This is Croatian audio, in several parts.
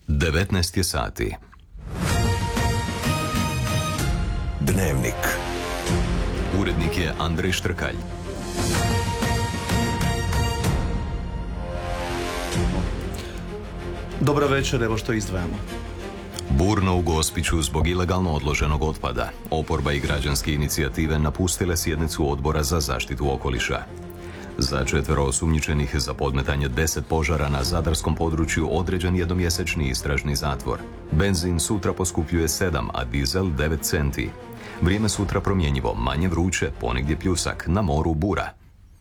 19 je sati. Dnevnik. Urednik je Andrej Štrkalj. Dobra večer, evo što izdvajamo. Burno u Gospiću zbog ilegalno odloženog otpada. Oporba i građanske inicijative napustile sjednicu Odbora za zaštitu okoliša. Za 4 osumnjičenih za podmetanje 10 požara na zadarskom području određen jednomjesečni istražni zatvor. Benzin sutra poskupljuje 7, a dizel 9 centi. Vrijeme sutra promjenjivo, manje vruće, ponegdje pljusak, na moru bura.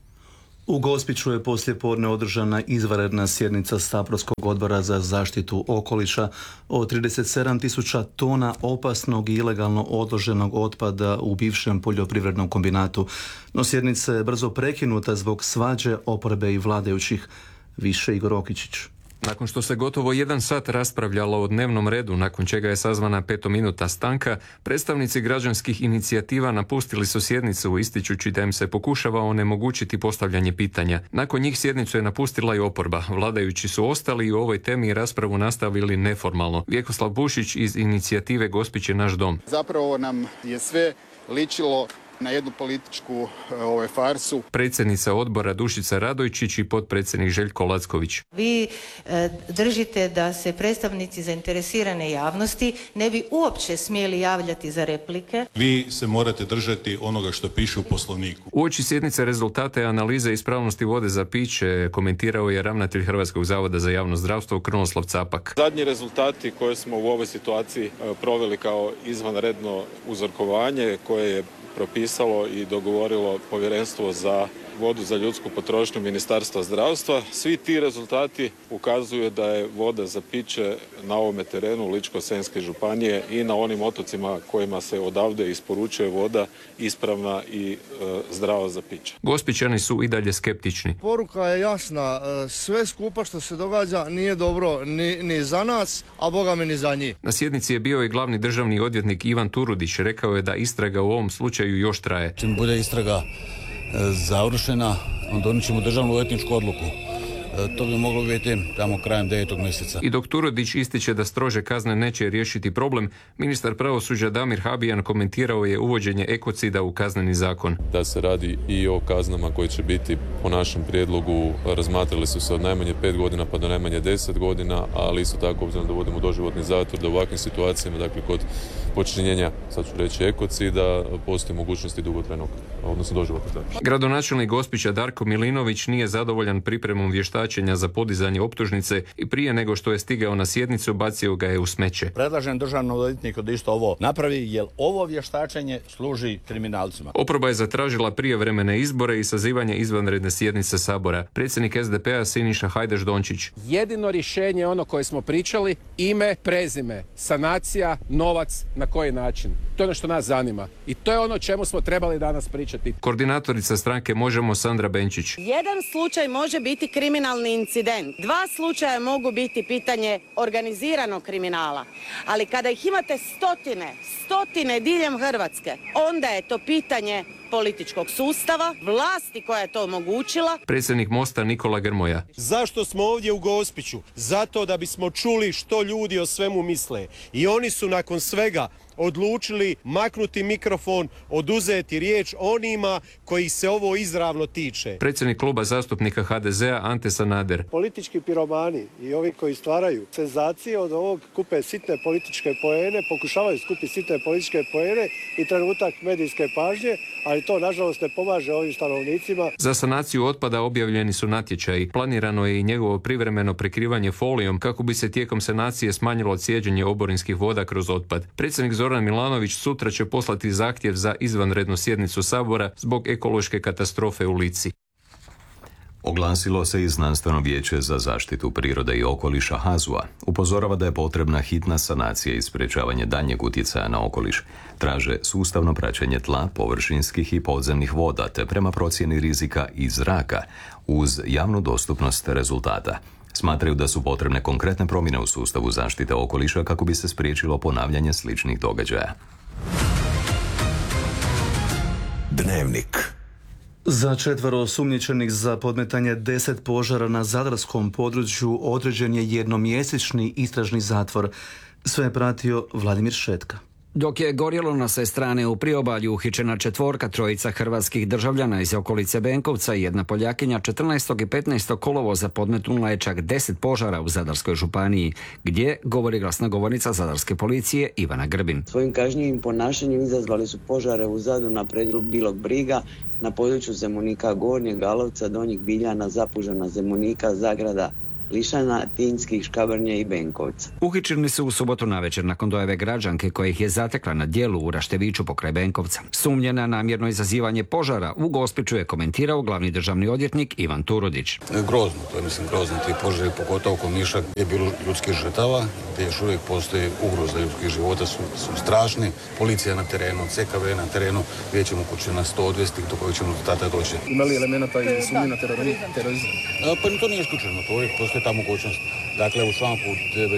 U Gospiću je poslijepodne održana izvanredna sjednica Saborskog odbora za zaštitu okoliša o 37.000 tona opasnog i ilegalno odloženog otpada u bivšem poljoprivrednom kombinatu. No sjednica je brzo prekinuta zbog svađe oporbe i vladajućih. Više Igor Okičić. Nakon što se gotovo 1 sat raspravljalo o dnevnom redu, nakon čega je sazvana 5-minutna stanka, predstavnici građanskih inicijativa napustili su sjednicu ističući da im se pokušava onemogućiti postavljanje pitanja. Nakon njih sjednicu je napustila i oporba. Vladajući su ostali i u ovoj temi raspravu nastavili neformalno. Vjekoslav Bušić iz inicijative Gospić je naš dom. Zapravo nam je sve ličilo na jednu političku farsu. Predsjednica odbora Dušica Radojčić i potpredsjednik Željko Lacković. Vi držite da se predstavnici zainteresirane javnosti ne bi uopće smjeli javljati za replike. Vi se morate držati onoga što piše u Poslovniku. Uoči sjednice rezultate analize ispravnosti vode za piće komentirao je ravnatelj Hrvatskog zavoda za javno zdravstvo Krunoslav Capak. Zadnji rezultati koje smo u ovoj situaciji proveli kao izvanredno uzorkovanje koje je propisalo i dogovorilo Povjerenstvo za vodu za ljudsku potrošnju Ministarstva zdravstva. Svi ti rezultati ukazuju da je voda za piće na ovome terenu Ličko-senjske županije i na onim otocima kojima se odavde isporučuje voda ispravna i zdrava za piće. Gospićani su i dalje skeptični. Poruka je jasna, sve skupa što se događa nije dobro ni za nas, a boga mi ni za njih. Na sjednici je bio i glavni državni odvjetnik Ivan Turudić. Rekao je da istraga u ovom slučaju još traje. Čim bude istraga završena, onda donijet ćemo državnu odvjetničku odluku. To bi moglo biti tamo krajem 9. mjeseca. I dok Turudić ističe da strože kazne neće riješiti problem, ministar pravosuđa Damir Habijan komentirao je uvođenje ekocida u kazneni zakon. Da se radi i o kaznama koje će biti po našem prijedlogu, razmatrali su se od najmanje 5 godina pa do najmanje 10 godina, ali isto tako obzirom da uvodimo doživotni zatvor, da u ovakvim situacijama, dakle kod počinjenja, sad ću reći ekocida, postoji mogućnosti dugotrajnog, odnosno doživotnog zatvora. Gradonačelnik Gospića Darko Milinović nije zadovoljan pripremom vještačenja za podizanje optužnice i prije nego što je stigao na sjednicu bacio ga je u smeće. Predlažem državnom odvjetniku da isto ovo napravi, jer ovo vještačenje služi kriminalcima. Oporba je zatražila prijevremene izbore i sazivanje izvanredne sjednice Sabora. Predsjednik SDP-a Siniša Hajdaš Dončić. Jedino rješenje je ono koje smo pričali, ime, prezime, sanacija, novac, na koji način. To je ono što nas zanima. I to je ono o čemu smo trebali danas pričati. Koordinatorica stranke Možemo Sandra Benčić. Jedan slučaj može biti kriminalni incident. 2 slučaja mogu biti pitanje organiziranog kriminala. Ali kada ih imate stotine diljem Hrvatske, onda je to pitanje političkog sustava, vlasti koja je to omogućila. Predsjednik Mosta Nikola Grmoja. Zašto smo ovdje u Gospiću? Zato da bismo čuli što ljudi o svemu misle. I oni su nakon svega odlučili maknuti mikrofon, oduzeti riječ onima koji se ovo izravno tiče. Predsjednik kluba zastupnika HDZ-a Ante Sanader. Politički piromani i ovi koji stvaraju senzacije od ovog kupe sitne političke poene, pokušavaju skupiti sitne političke poene i trenutak medijske pažnje, ali to nažalost ne pomaže ovim stanovnicima. Za sanaciju otpada objavljeni su natječaji. Planirano je i njegovo privremeno prekrivanje folijom kako bi se tijekom sanacije smanjilo cijeđenje oborinskih voda kroz otpad. Predsjednik Zoran Milanović sutra će poslati zahtjev za izvanrednu sjednicu Sabora zbog ekološke katastrofe u Lici. Oglasilo se i Znanstveno vijeće za zaštitu prirode i okoliša HAZU-a. Upozorava da je potrebna hitna sanacija i sprječavanje daljnjeg utjecaja na okoliš. Traže sustavno praćenje tla, površinskih i podzemnih voda, te prema procjeni rizika i zraka uz javnu dostupnost rezultata. Smatraju da su potrebne konkretne promjene u sustavu zaštite okoliša kako bi se spriječilo ponavljanje sličnih događaja. Dnevnik. Za 4 osumnjičenih za podmetanje 10 požara na zadarskom području određen je jednomjesečni istražni zatvor. Sve je pratio Vladimir Šetka. Dok je gorjelo na sve strane u priobalju, uhićena 4 trojica hrvatskih državljana iz okolice Benkovca i 1 Poljakinja 14. i 15. kolovoza podmetnula je čak 10 požara u Zadarskoj županiji, gdje, govori glasnogovornica Zadarske policije Ivana Grbin. Svojim kažnjivim ponašanjem izazvali su požare u Zadru na predjelu Bilog Briga, na području Zemunika Gornjeg, Galovca, Donjih Biljana, Zapužana, Zemunika, Zagrada, Lišana, Tinjskih, Škabrnje i Benkovca. Uhićeni su u subotu navečer nakon dojave građanke koja ih je zatekla na djelu u Rašteviću pokraj Benkovca. Sumnje na namjerno izazivanje požara u Gospiću je komentirao glavni državni odvjetnik Ivan Turudić. Grozno, to je grozno, ti požari, pogotovo kod Niša gdje je bilo ljudskih žrtava, gdje još uvijek postoji ugroza ljudskih života, su strašni. Policija na terenu, CKV na terenu, vidjet ćemo ko će nas to odvesti, do kojeg ćemo rezultata doći. Ima li elemenata i sumnje na terorizam? Pa to nije isključeno, to uvijek postoji ta mogućnost. Dakle, u članku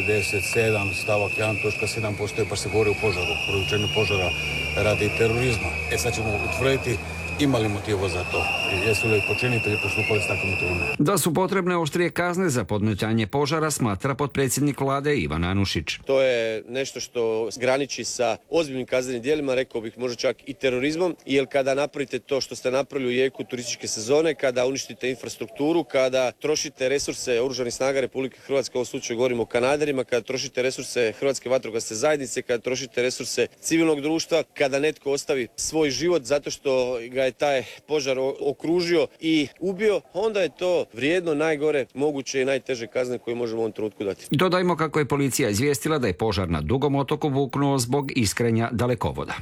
97 stavak 1.7 postoji pa se govori o požaru, produčenju požara radi terorizma. Sad ćemo utvrditi ima li motiva za to, jesu li počinitelji postupali s takvim motivima. Da su potrebne oštrije kazne za podmetanje požara, smatra potpredsjednik vlade Ivan Anušić. To je nešto što graniči sa ozbiljnim kaznenim djelima, rekao bih možda čak i terorizmom, jer kada napravite to što ste napravili u jeku turističke sezone, kada uništite infrastrukturu, kada trošite resurse Oružanih snaga Republike Hrvatske, u ovom slučaju govorimo o kanaderima, kada trošite resurse Hrvatske vatrogasne zajednice, kada trošite resurse civilnog društva, kada netko ostavi svoj život zato što ga je taj požar okružio i ubio, onda je to vrijedno najgore moguće i najteže kazne koje možemo u ovom trenutku dati. Dodajmo kako je policija izvijestila da je požar na Dugom otoku buknuo zbog iskrenja dalekovoda.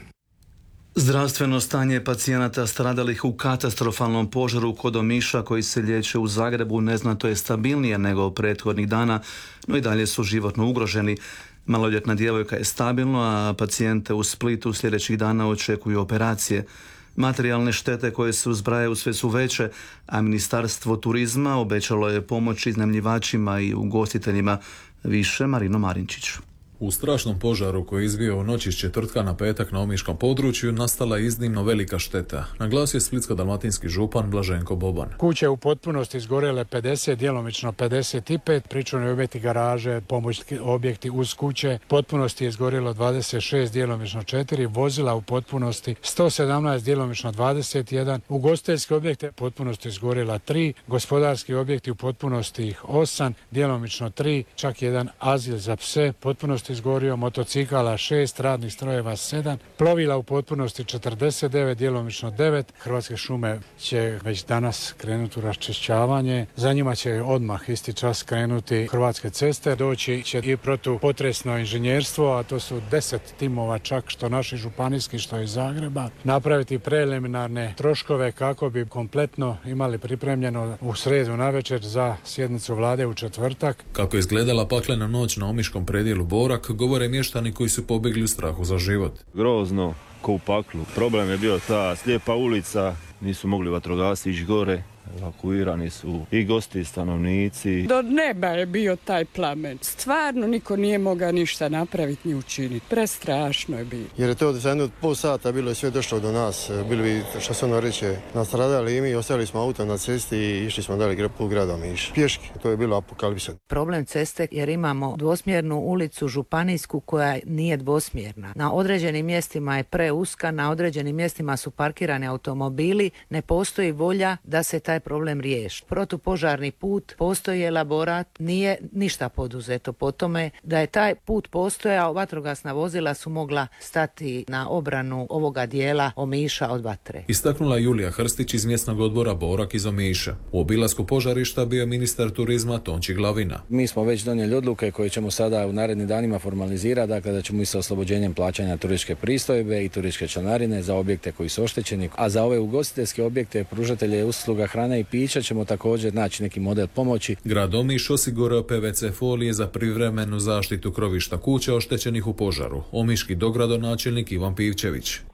Zdravstveno stanje pacijenata stradalih u katastrofalnom požaru kod Omiša koji se liječe u Zagrebu neznatno je stabilnije nego prethodnih dana, no i dalje su životno ugroženi. Maloljetna djevojka je stabilna, a pacijente u Splitu sljedećih dana očekuju operacije. Materijalne štete koje se uzbrajaju sve su veće, a Ministarstvo turizma obećalo je pomoć iznajmljivačima i ugostiteljima. Više Marino Marinčić. U strašnom požaru koji je izbio u noći s četvrtka na petak na omiškom području nastala je iznimno velika šteta, naglasio je splitsko-dalmatinski župan Blaženko Boban. Kuće u potpunosti izgorjele 50, djelomično 55, pričuvni objekti, garaže, pomoćni objekti uz kuće. Potpunosti je izgorjelo 26, djelomično 4, vozila u potpunosti 117, djelomično 21, ugostiteljski objekte potpunosti izgorjela 3, gospodarski objekti u potpunosti 8, djelomično 3, čak jedan azil za pse potpunosti izgorio, motocikala 6, radnih strojeva 7, plovila u potpunosti 49, djelomično 9. Hrvatske šume će već danas krenuti u raščišćavanje. Za njima će odmah isti čas krenuti Hrvatske ceste. Doći će i protupotresno inženjerstvo, a to su 10 timova čak što naši županijski, što iz Zagreba. Napraviti preliminarne troškove kako bi kompletno imali pripremljeno u sredu navečer za sjednicu vlade u četvrtak. Kako je izgledala paklena noć na omiškom predjelu Borak, govore mještani koji su pobjegli u strahu za život. Grozno, ko u paklu. Problem je bio ta slijepa ulica, nisu mogli vatrogasci ići gore. Evakuirani su i gosti, stanovnici. Do neba je bio taj plamen. Stvarno niko nije mogao ništa napraviti ni učiniti. Prestrašno je bilo. Jer je to za jedno pol sata bilo je sve došlo do nas. Bili bi, što se ono reče, nastradali i mi, ostavili smo auto na cesti i išli smo dalje pol grada Omiš. Pješki, to je bilo apokalipsa. Problem ceste jer imamo dvosmjernu ulicu županijsku koja nije dvosmjerna. Na određenim mjestima je preuska, na određenim mjestima su parkirani automobili, ne postoji volja da se taj problem riješi. Protupožarni put, postoji elaborat, nije ništa poduzeto po tome. Da je taj put postojao, vatrogasna vozila su mogla stati na obranu ovoga dijela Omiša od vatre. Istaknula Julija Hrstić iz mjesnog odbora Borak iz Omiša. U obilasku požarišta bio ministar turizma Tonči Glavina. Mi smo već donijeli odluke koje ćemo sada u narednim danima formalizirati, dakle da ćemo i sa oslobođenjem plaćanja turističke pristojbe i turističke članarine za objekte koji su oštećeni, a za ove ugostiteljske objekte pružatelje usluga hrane i pića ćemo također naći neki model pomoći. Grad Omiš osigurao PVC folije za privremenu zaštitu krovišta kuća oštećenih u požaru. Omiški dogradonačelnik Ivan Pivčević.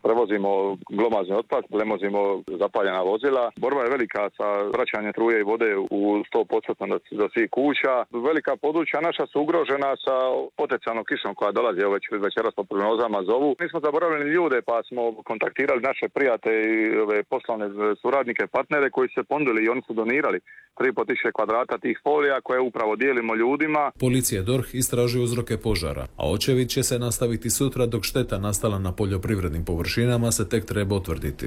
prevozimo glomazni otpad, prevozimo zapaljena vozila. Borba je velika sa vraćanjem struje i vode u 100% do svih kuća. Velika područja naša su ugrožena sa potencijalnom kišom koja dolazi već večeras po prognozama zovu. Mi smo zaboravili ljude pa smo kontaktirali naše prijatelje i poslovne suradnike, partnere koji su se ponudili i oni su donirali 3.500 kvadrata tih folija koje upravo dijelimo ljudima. Policija i DORH istražuju uzroke požara, a očevid će se nastaviti sutra dok šteta nastala na poljoprivrednim površinama se tek treba utvrditi.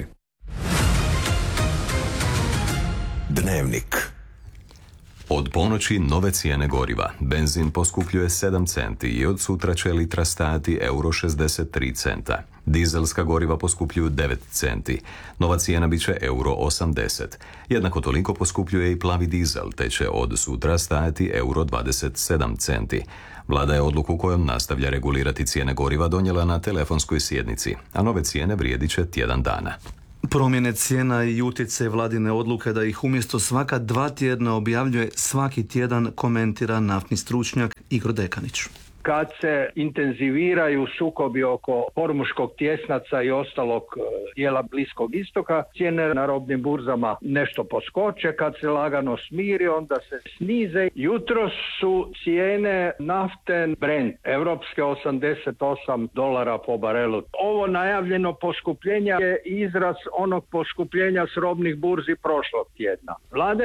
Dnevnik. Od ponoći nove cijene goriva. Benzin poskupljuje 7 centi i od sutra će litra stajati euro 63 centa. Dizelska goriva poskupljuju 9 centi. Nova cijena bit će euro 80. Jednako toliko poskupljuje i plavi dizel, te će od sutra stajati euro 27 centi. Vlada je odluku kojom nastavlja regulirati cijene goriva donijela na telefonskoj sjednici, a nove cijene vrijedit će tjedan dana. Promjene cijena i utjecaj vladine odluke da ih umjesto svaka 2 tjedna objavljuje svaki tjedan komentira naftni stručnjak Igor Dekanić. Kad se intenziviraju sukobi oko Hormuškog tjesnaca i ostalog dijela Bliskog istoka, cijene na robnim burzama nešto poskoče, kad se lagano smiri, onda se snize. Jutros su cijene nafte Brent, evropske $88 po barelu. Ovo najavljeno poskupljenje je izraz onog poskupljenja s robnih burzi prošlog tjedna. Vlada